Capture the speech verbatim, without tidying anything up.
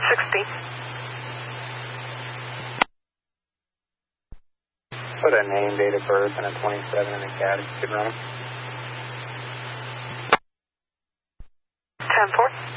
sixty. Put a name, date of birth, and a twenty-seven in the cat if you could run. ten four.